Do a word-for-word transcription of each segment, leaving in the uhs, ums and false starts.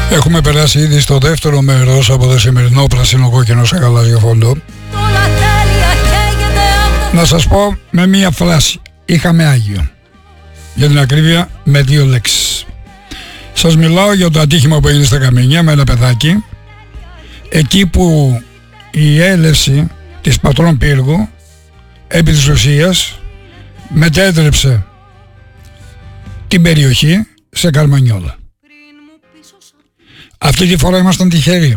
Έχουμε περάσει ήδη στο δεύτερο μέρος από το σημερινό πράσινο κόκκινο σε γαλάζιο φόντο. Να σας πω με μία φράση. Είχαμε Άγιο. Για την ακρίβεια με δύο λέξεις. Σας μιλάω για το ατύχημα που έγινε στα Καμίνια με ένα παιδάκι. Εκεί που η έλευση της πατρών πύργου επί της ουσίας μετέτρεψε την περιοχή σε Καρμανιόλα. Αυτή τη φορά ήμασταν τυχεροί.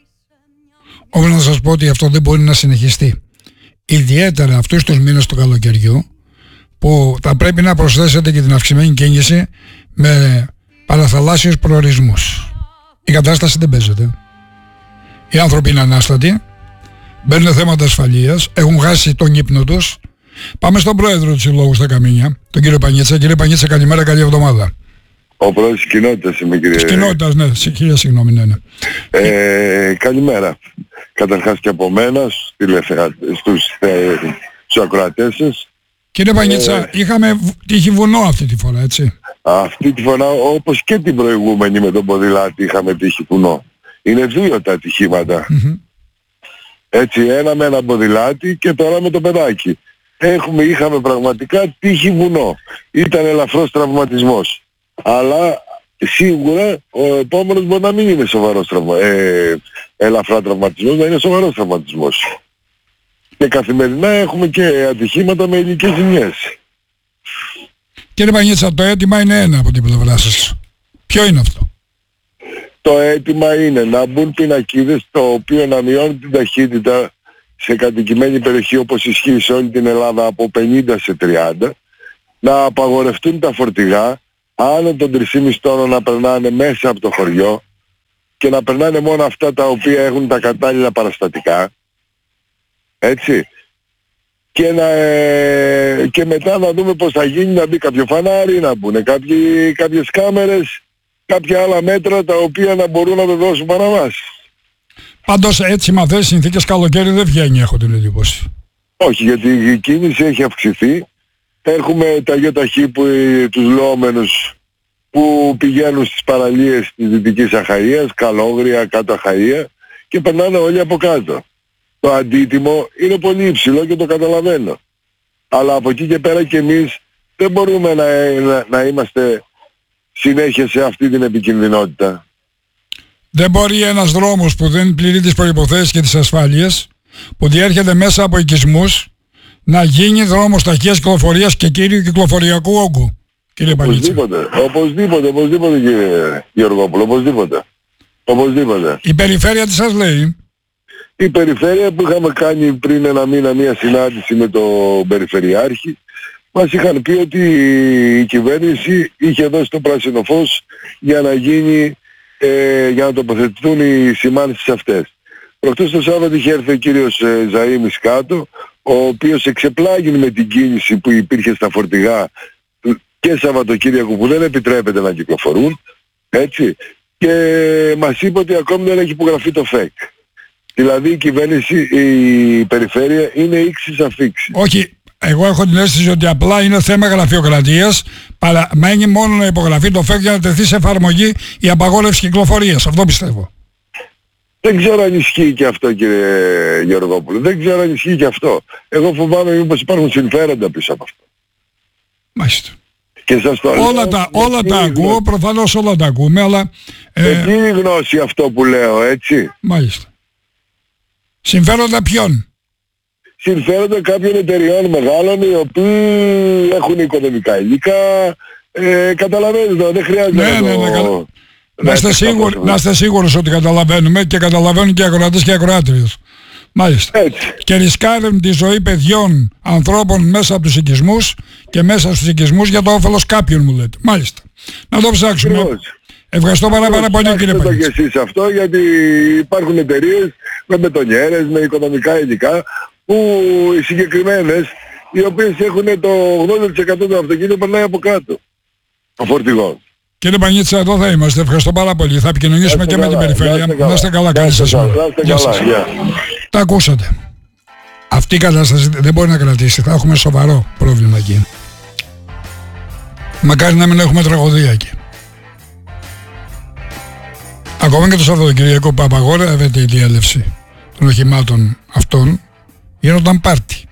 Όμως να σας πω ότι αυτό δεν μπορεί να συνεχιστεί. Ιδιαίτερα αυτούς τους μήνες του καλοκαιριού που θα πρέπει να προσθέσετε και την αυξημένη κίνηση με παραθαλάσσιους προορισμούς. Η κατάσταση δεν παίζεται. Οι άνθρωποι είναι ανάστατοι, μπαίνουν θέματα ασφαλείας, έχουν χάσει τον ύπνο τους. Πάμε στον πρόεδρο του Συλλόγου στα Καμίνια, τον κύριο Πανίτσα. Κύριε Πανίτσα, καλημέρα, καλή εβδομάδα. Ο πρόεδρος της κοινότητας είμαι, κύριε. Της κοινότητας, ναι, χίλια συγγνώμη, ναι, ναι. Ε, καλημέρα. Καταρχάς και από μένα, στους, ε, στους ακροατές σας. Κύριε Πανίτσα, ε, είχαμε τύχει βουνό αυτή τη φορά, έτσι. Αυτή τη φορά, όπως και την προηγούμενη με τον ποδηλάτη, είχαμε τύχει βουνό. Είναι δύο τα ατυχήματα. Mm-hmm. Έτσι, ένα με ένα ποδηλάτι και τώρα με το παιδάκι. Έχουμε, είχαμε πραγματικά τύχει βουνό. Ήταν ελαφρός τραυματισμός. Αλλά σίγουρα ο επόμενος μπορεί να μην είναι σοβαρός τραυμα... ε, ελαφρά τραυματισμός, να είναι σοβαρός τραυματισμός. Και καθημερινά έχουμε και ατυχήματα με υλικές ζημιές. Κύριε Πανίτσα, το αίτημα είναι ένα από την πλευρά σας. Ποιο είναι αυτό? Το αίτημα είναι να μπουν πινακίδες το οποίο να μειώνει την ταχύτητα σε κατοικημένη περιοχή όπως ισχύει σε όλη την Ελλάδα από πενήντα σε τριάντα, να απαγορευτούν τα φορτηγά άνω των τρεις και μισό τόνων να περνάνε μέσα από το χωριό και να περνάνε μόνο αυτά τα οποία έχουν τα κατάλληλα παραστατικά, έτσι, και, να, ε, και μετά να δούμε πώς θα γίνει, να μπει κάποιο φανάρι, να μπουν κάποιοι, κάποιες κάμερες, κάποια άλλα μέτρα τα οποία να μπορούν να το δώσουν παραβάσεις. Πάντως έτσι με αυτές τις συνθήκες καλοκαίρι δεν βγαίνει, έχω την εντύπωση. Όχι, γιατί η κίνηση έχει αυξηθεί. Έχουμε τα ΙΟΤΑΧΗ που τους λεόμενους που πηγαίνουν στις παραλίες της Δυτικής Αχαΐας, Καλόγρια, κάτω Αχαΐα και περνάνε όλοι από κάτω. Το αντίτιμο είναι πολύ υψηλό και το καταλαβαίνω. Αλλά από εκεί και πέρα και εμείς δεν μπορούμε να, να, να είμαστε συνέχεια σε αυτή την επικινδυνότητα. Δεν μπορεί ένας δρόμος που δεν πληρεί τις προϋποθέσεις και τις ασφάλειες, που διέρχεται μέσα από οικισμούς, να γίνει δρόμος ταχείας κυκλοφορίας και κύριου κυκλοφοριακού όγκου, κύριε Πανίτσα. Οπωσδήποτε, οπωσδήποτε, οπωσδήποτε κύριε Γεωργόπουλο, οπωσδήποτε. Οπωσδήποτε. Η περιφέρεια τι σας λέει? Η περιφέρεια που είχαμε κάνει πριν ένα μήνα μία συνάντηση με τον Περιφερειάρχη, μας είχαν πει ότι η κυβέρνηση είχε δώσει το πράσινο φως για να γίνει, ε, για να τοποθετηθούν οι σημάνσεις αυτές. Προχτές το Σάββατο είχε έρθει ο κύριος ε, Ζαΐμης κάτω, ο οποίος εξεπλάγει με την κίνηση που υπήρχε στα φορτηγά και Σαββατοκύριακο που δεν επιτρέπεται να κυκλοφορούν, έτσι, και μας είπε ότι ακόμη δεν έχει υπογραφεί το ΦΕΚ. Δηλαδή η κυβέρνηση, η περιφέρεια είναι ίξις αφίξης. Όχι, εγώ έχω την αίσθηση ότι απλά είναι θέμα γραφειοκρατίας, παραμένει μόνο να υπογραφεί το ΦΕΚ για να τεθεί σε εφαρμογή η απαγόρευση κυκλοφορίας. Αυτό πιστεύω. Δεν ξέρω αν ισχύει και αυτό, κύριε Γεωργόπουλο. Δεν ξέρω αν ισχύει και αυτό. Εγώ φοβάμαι μήπως υπάρχουν συμφέροντα πίσω από αυτό. Μάλιστα. Και σας το όλα λέω, τα, όλα τα ακούω, προφανώς όλα τα ακούμε, αλλά... Ε, δεν είναι γνώση αυτό που λέω, έτσι. Μάλιστα. Συμφέροντα ποιον? Συμφέροντα κάποιων εταιριών μεγάλων οι οποίοι έχουν οικονομικά υλικά. Ε, καταλαβαίνετε, δεν χρειάζεται ναι, να ναι, το... ναι, ναι. Να είστε, σίγουροι, να είστε σίγουρος ότι καταλαβαίνουμε και καταλαβαίνουν και οι ακροατές και οι ακροάτριες. Μάλιστα. Έτσι. Και ρισκάρουν τη ζωή παιδιών, ανθρώπων μέσα από τους οικισμούς και μέσα στους οικισμούς για το όφελος κάποιων, μου λέτε. Μάλιστα. Να το ψάξουμε. Ακριβώς. Ευχαριστώ πάρα, πάρα πολύ, κύριε Πανίτσα. Ψάξτε το και εσείς αυτό, γιατί υπάρχουν εταιρείες με μπετονιέρες, με οικονομικά υλικά, που οι συγκεκριμένες, οι οποίες έχουν το ογδόντα τοις εκατό του αυτοκίνητου περνάει από κάτω. Το φορτηγό. Κύριε Πανίτσα, εδώ θα είμαστε. Ευχαριστώ πάρα πολύ. Θα επικοινωνήσουμε και καλά, με την περιφέρεια. Να είστε καλά. Καλή σας μέρα. Γεια σας. Τα ακούσατε. Αυτή η κατάσταση δεν μπορεί να κρατήσει. Θα έχουμε σοβαρό πρόβλημα εκεί. Μακάρι να μην έχουμε τραγωδία εκεί. Ακόμα και το Σαββατοκυριακό που απαγόρευε η διέλευση των οχημάτων αυτών, γίνονταν πάρτι.